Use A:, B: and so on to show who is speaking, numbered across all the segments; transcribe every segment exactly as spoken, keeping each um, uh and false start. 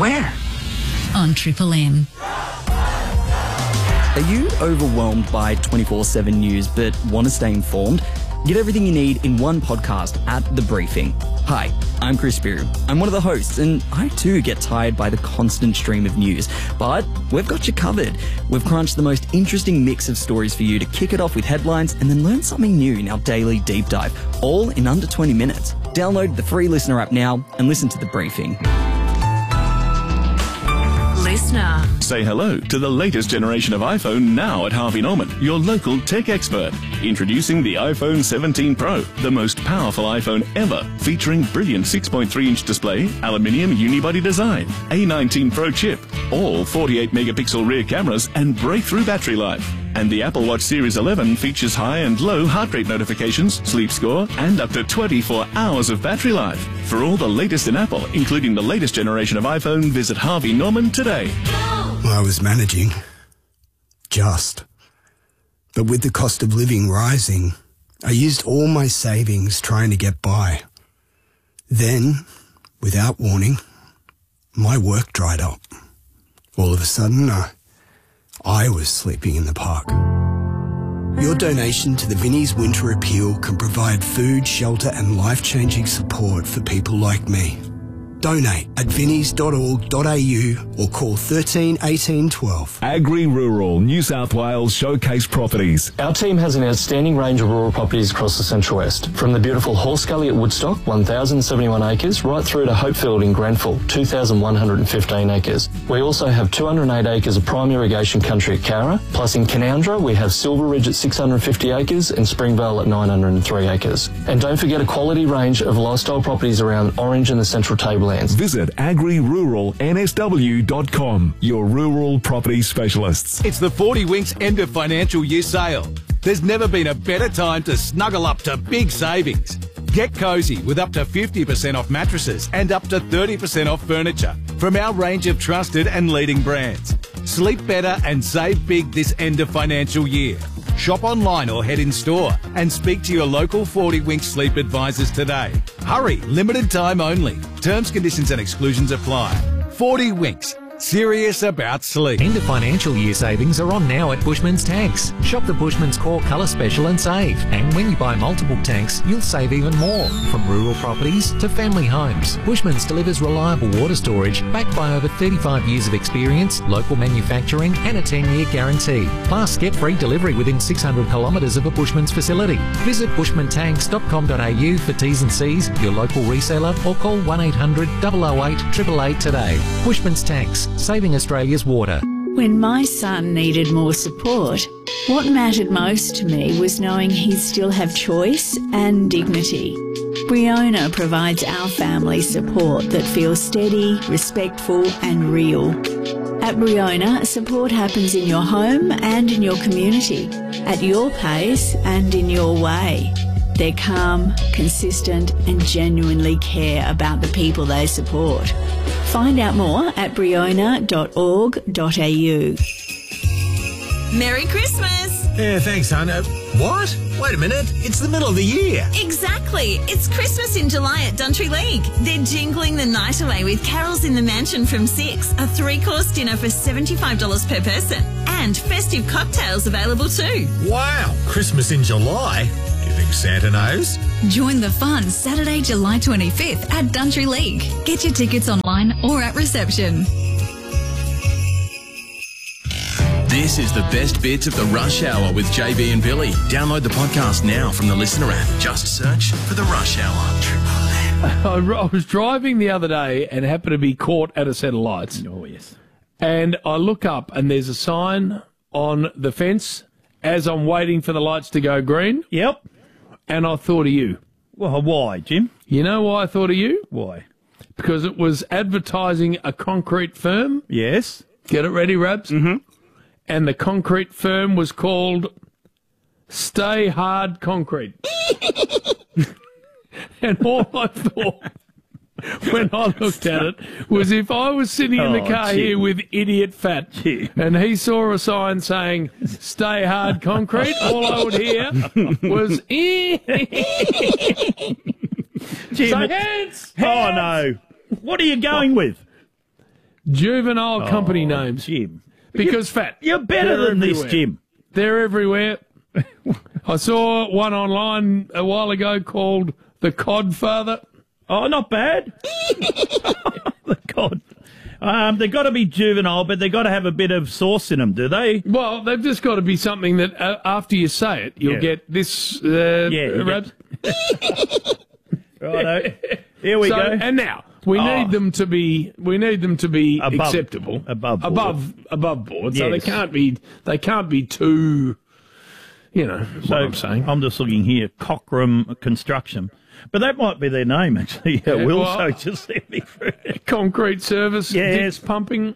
A: Where?
B: On Triple M.
C: Are you overwhelmed by twenty-four seven news but want to stay informed? Get everything you need in one podcast at The Briefing. Hi, I'm Chris Beru. I'm one of the hosts, and I too get tired by the constant stream of news. But we've got you covered. We've crunched the most interesting mix of stories for you to kick it off with headlines and then learn something new in our daily deep dive, all in under twenty minutes. Download the free Listener app now and listen to The Briefing.
B: Listener.
D: Say hello to the latest generation of iPhone now at Harvey Norman, your local tech expert. Introducing the iPhone seventeen Pro, the most powerful iPhone ever, featuring brilliant six point three inch display, aluminium unibody design, A nineteen Pro chip, all forty-eight megapixel rear cameras and breakthrough battery life. And the Apple Watch Series eleven features high and low heart rate notifications, sleep score, and up to twenty-four hours of battery life. For all the latest in Apple, including the latest generation of iPhone, visit Harvey Norman today.
E: I was managing. Just. But with the cost of living rising, I used all my savings trying to get by. Then, without warning, my work dried up. All of a sudden, I, I was sleeping in the park. Your donation to the Vinnie's Winter Appeal can provide food, shelter and life-changing support for people like me. Donate at vinnies dot org dot a u or call thirteen eighteen twelve.
F: Agri-Rural New South Wales Showcase Properties.
G: Our team has an outstanding range of rural properties across the Central West, from the beautiful Horse Gully at Woodstock, one thousand seventy-one acres, right through to Hopefield in Grenfell, two thousand one hundred fifteen acres. We also have two hundred eight acres of prime irrigation country at Cowra, plus in Canoundra we have Silver Ridge at six hundred fifty acres and Springvale at nine hundred three acres. And don't forget a quality range of lifestyle properties around Orange and the Central Tablelands.
F: Visit agri rural n s w dot com, your rural property specialists.
H: It's the forty Winks end of financial year sale. There's never been a better time to snuggle up to big savings. Get cosy with up to fifty percent off mattresses and up to thirty percent off furniture from our range of trusted and leading brands. Sleep better and save big this end of financial year. Shop online or head in store and speak to your local forty Winks sleep advisors today. Hurry, limited time only. Terms, conditions and exclusions apply. forty Winks. Serious about sleep.
I: End of financial year savings are on now at Bushman's Tanks. Shop the Bushman's Core Colour Special and save. And when you buy multiple tanks, you'll save even more. From rural properties to family homes, Bushman's delivers reliable water storage backed by over thirty-five years of experience, local manufacturing and a ten-year guarantee. Plus, get free delivery within six hundred kilometres of a Bushman's facility. Visit bushman tanks dot com dot a u for T's and C's, your local reseller, or call one eight hundred, double oh eight, eight eight eight today. Bushman's Tanks. Saving Australia's water.
J: When my son needed more support, what mattered most to me was knowing he'd still have choice and dignity. Briona provides our family support that feels steady, respectful and real. At Briona, support happens in your home and in your community, at your pace and in your way. They're calm, consistent and genuinely care about the people they support. Find out more at briona dot org dot a u.
K: Merry Christmas!
L: Yeah, thanks, hon. Uh, what? Wait a minute. It's the middle of the year.
K: Exactly. It's Christmas in July at Dontry League. They're jingling the night away with carols in the mansion from six, a three-course dinner for seventy-five dollars per person, and festive cocktails available too.
L: Wow. Christmas in July? Do you think Santa knows?
B: Join the fun Saturday, July twenty-fifth at Dontry League. Get your tickets online or at reception.
M: This is the best bits of the Rush Hour with J B and Billy. Download the podcast now from the Listener app. Just search for the Rush Hour. Triple M.
N: I was driving the other day and happened to be caught at a set of lights.
O: Oh, yes.
N: And I look up and there's a sign on the fence as I'm waiting for the lights to go green.
O: Yep.
N: And I thought of you.
O: Well, why, Jim?
N: You know why I thought of you?
O: Why?
N: Because it was advertising a concrete firm.
O: Yes.
N: Get it ready, Rabs?
O: Mm-hmm.
N: And the concrete firm was called Stay Hard Concrete. And all I thought when I looked at it was if I was sitting in the
O: Oh,
N: car
O: Jim.
N: here with Idiot Fat
O: Jim.
N: and he saw a sign saying Stay Hard Concrete, all I would hear was
O: Jim,
N: Say hands!
O: Oh, no. What are you going with?
N: Juvenile
A: Oh,
N: company names.
A: Jim.
N: Because, Fat.
A: You're better
N: they're
A: than this,
N: everywhere.
A: Jim.
N: They're everywhere. I saw one online a while ago called the Codfather.
A: Oh, not bad. The Cod. Um, they've got to be juvenile, but they've got to have a bit of sauce in them, do they?
N: Well, they've just got to be something that uh, after you say it, you'll
A: Yeah.
N: get this. Uh,
A: Yeah, you
N: Rabs.
A: Righto. Here we
N: So,
A: go.
N: And now we
A: Oh.
N: need them to be. We need them to be
A: Above-
N: acceptable,
A: above board.
N: above, above board. So they
A: Yes.
N: can't be. They can't be too. You know
A: So
N: what I'm saying.
A: I'm just looking here, Cockram Construction. But that might be their name, actually. Yeah,
N: Yeah,
A: Will
N: well-
A: so just sent me through.
N: Concrete service,
A: Yes.
N: Dick's pumping.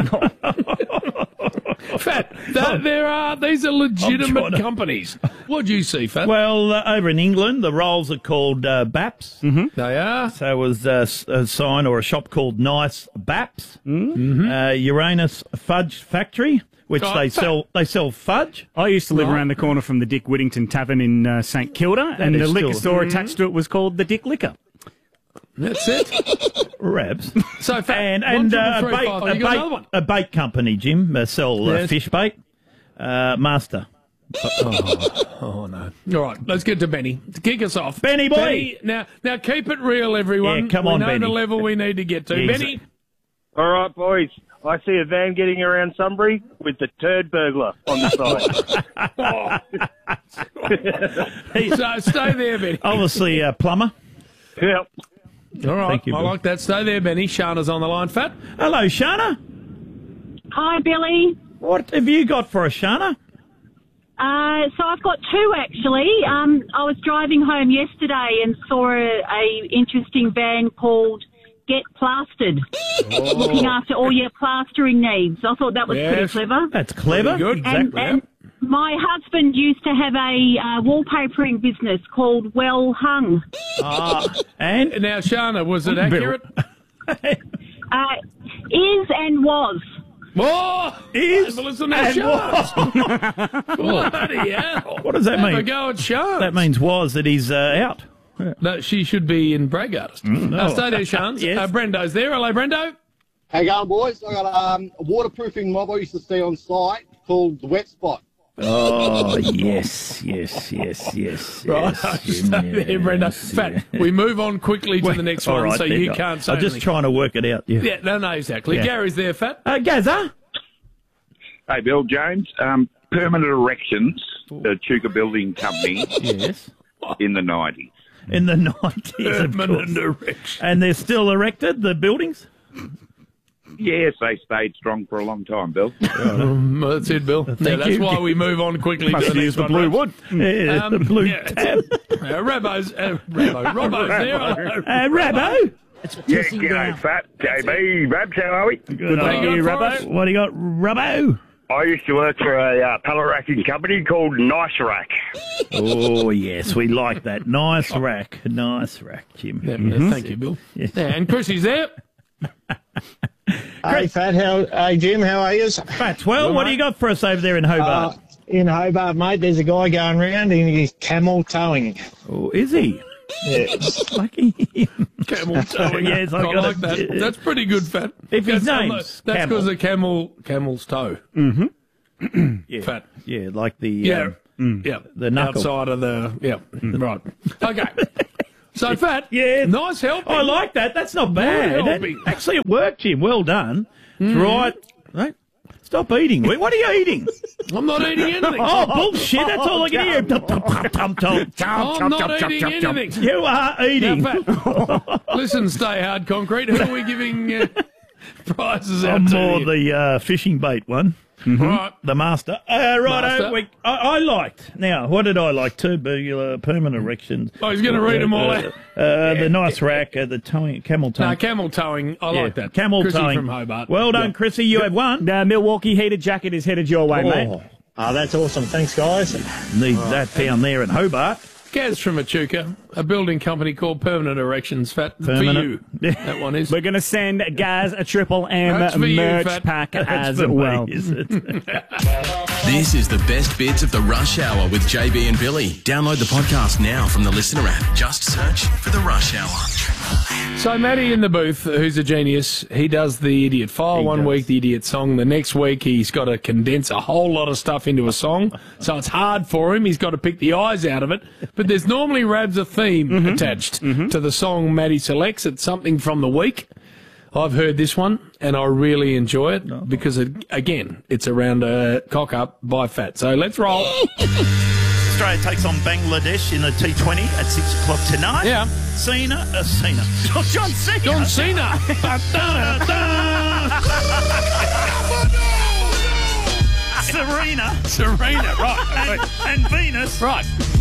N: Fat, that, there are these are
A: I'm
N: legitimate
A: trying to-
N: companies. What do you see, Fat?
A: Well, uh, over in England, the rolls are called uh, B A P S. Mm-hmm.
N: They are.
A: So it was uh, s- a sign or a shop called Nice B A P S.
N: Mm-hmm.
A: Uh, Uranus Fudge Factory, which
N: Oh,
A: they
N: fat.
A: sell. They sell fudge.
O: I used to live
N: Right.
O: around the corner from the Dick Whittington Tavern in uh, St Kilda, and
A: is
O: the liquor
A: still-
O: store attached to it was called the Dick Liquor.
N: That's it.
A: Rabs.
N: So Fat,
A: and
N: one,
A: and
N: triple
A: uh, a,
N: three,
A: bait,
N: five. Oh,
A: a,
N: you got
A: bait,
N: another one.
A: a bait company, Jim. They sell uh,
N: Yes.
A: fish bait. Uh, Master.
N: Oh, oh no! All right, let's get to Benny to kick us off.
A: Benny boy.
N: Benny, now, now keep it real, everyone.
A: Yeah, come
N: we
A: on,
N: know
A: Benny.
N: the level we need to get to.
A: Yeah,
N: Benny,
P: All right, boys. I see a van getting around Sunbury with the turd burglar on the side.
N: so stay there, Benny.
A: Obviously, a plumber.
P: Yep.
N: All right,
A: Thank you,
N: I
A: Bill.
N: like that. Stay there, Benny. Shana's on the line. Fat.
A: Hello, Shana.
Q: Hi, Billy.
A: What have you got for us, Shana?
Q: Uh, so I've got two actually. Um, I was driving home yesterday and saw a, a interesting van called Get Plastered, looking after all your plastering needs. I thought that was pretty
N: Yes.
Q: clever.
A: That's clever.
N: Pretty good.
A: Exactly.
Q: And, and my husband used to have a uh, wallpapering business called Well Hung.
A: Ah, and
N: Now, Shana, was it accurate?
Q: Uh, is and was.
N: Oh,
A: Is
N: listen to
A: and
N: Shana. Bloody hell!
A: What does that
N: Have
A: mean?
N: a go at Shana.
A: That means was that he's uh, out.
N: No, she should be in Bragg Artist.
A: Mm.
N: Uh,
A: Oh.
N: stay there, Sean.
A: Yes.
N: Uh, Brendo's there. Hello, Brendo.
R: How you going, boys? I got um, a waterproofing mob I used to see on site called the Wet Spot.
A: Oh, yes, yes, yes, yes.
N: Right,
A: yes,
N: stay there, Brendo. Fat, we move on quickly to
A: Well,
N: the next
A: all
N: one,
A: right,
N: so
A: then.
N: you can't say
A: I'm just
N: anything.
A: trying to work it out. Yeah.
N: Yeah, no, no, exactly.
A: Yeah.
N: Gary's there, Fat.
A: Uh, Gaza?
S: Hey, Bill James. Um, Permanent Erections, the Chuka Building Company.
A: Yes.
S: In the nineties.
A: In the nineties, of
N: Permanent
A: course.
N: erection.
A: And they're still erected, the buildings?
S: Yes, they stayed strong for a long time, Bill.
N: Um, that's it, Bill. Yeah,
A: Thank
N: that's
A: you.
N: why we move on quickly
O: Must
N: to the
O: use
N: next
O: the
N: one.
O: blue
N: Rabs.
O: wood.
A: Yeah,
N: Um,
A: the blue
N: yeah,
A: tab.
N: Uh, Rabo's, uh, Rabo, Robbo's there. Hello.
A: Uh, Rabbo?
S: Yeah, g'day, Fat. J B. Rabs, how are we?
A: Good
N: What do
A: on
N: you
A: you,
N: got for
A: Rabbo.
N: us?
A: What do you got, Rabbo?
S: I used to work for a uh, pallet racking company called Nice Rack.
A: Oh, yes, we like that. Nice rack. Nice rack, Jim.
N: Yeah,
A: Mhm.
N: Thank you, Bill.
A: Yes.
N: Yeah, and Chrissy's there.
R: Hey, Fat. How? Hey, Jim. How are you?
A: Fats, well, what do you got for us over there in Hobart?
R: Uh, in Hobart, mate, there's a guy going around and he's camel towing.
A: Oh, is he?
R: Yeah.
A: Lucky him.
N: Camel towing.
A: Yes, I
N: I
A: got
N: like
A: it.
N: that. That's pretty good, Fat.
A: If his
N: That's-
A: name's
N: That's
A: Camel.
N: because of camel, camel's toe.
A: Mm-hmm. yeah.
N: Fat.
A: Yeah, like the
N: Yeah.
A: um,
N: Yeah.
A: the knuckle.
N: Outside of the, yeah. Right. Okay. So, Fat.
A: Yeah.
N: Nice help.
A: I like that. That's not bad.
N: helping.
A: That- actually, it worked, Jim. Well done. It's right. Right. Stop eating. What are you eating?
N: I'm not eating anything.
A: Oh, bullshit. That's all I can hear. Tum, tum, tum, tum, tum,
N: I'm
A: tum,
N: not
A: tum, tum,
N: eating
A: tum, tum.
N: anything.
A: You are eating.
N: Now, Fat, listen, Stay Hard Concrete. Who are we giving uh, prizes out
A: I'm
N: to?
A: more the uh, fishing bait one.
N: Right.
A: The master. Uh, right.
N: Master.
A: We, I, I liked. Now, what did I like? Tubular permanent erections.
N: Oh, he's going to read them all
A: Uh,
N: out.
A: uh, the nice rack, uh, the towing, camel towing.
N: No, camel towing. I
A: Yeah,
N: like that.
A: camel
N: Chrissy
A: towing.
N: from Hobart.
A: Well done,
N: Yeah.
A: Chrissy. You have won.
O: The Milwaukee heated jacket is headed your way,
A: Oh.
O: mate.
R: Oh, that's awesome. Thanks, guys.
A: Need that down there in Hobart.
N: Gaz from Echuca, a building company called Permanent Erections. Fat
A: Permanent.
N: for you. That one is.
O: We're going to send Gaz a Triple M
N: That's for you,
O: merch
N: Fat.
O: pack
A: That's
O: as
A: for me,
O: well.
A: is it?
M: This is the best bits of the Rush Hour with J B and Billy. Download the podcast now from the Listener app. Just search for the Rush Hour.
N: So Matty in the booth, who's a genius, he does the idiot file.
A: He
N: One
A: does.
N: week, the idiot song. The next week, he's got to condense a whole lot of stuff into a song. So it's hard for him. He's got to pick the eyes out of it. But there's normally, Rabs, a theme
A: Mm-hmm.
N: attached to the song Matty selects. It's something from the week. I've heard this one, and I really enjoy it because, it, again, it's around a cock up by Fat. So let's roll.
A: Australia takes on Bangladesh in the T twenty at six o'clock tonight.
N: Yeah.
A: Cena, uh, Cena. John Cena.
N: John Cena.
A: Serena.
N: Serena, right.
A: And, and Venus.
N: Right.